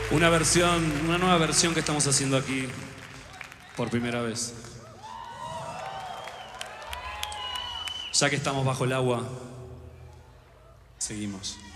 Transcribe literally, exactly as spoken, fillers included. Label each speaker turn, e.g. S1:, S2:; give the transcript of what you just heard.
S1: Una versión, una nueva versión que estamos haciendo aquí por primera vez. Ya que estamos bajo el agua, seguimos.